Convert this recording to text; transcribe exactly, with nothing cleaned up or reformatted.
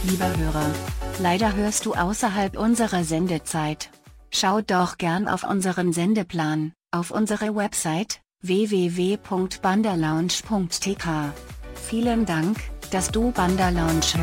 Lieber Hörer, leider hörst du außerhalb unserer Sendezeit. Schau doch gern auf unseren Sendeplan, auf unsere Website w w w punkt banderlounge punkt t k. Vielen Dank, dass du Banderlounge hörst.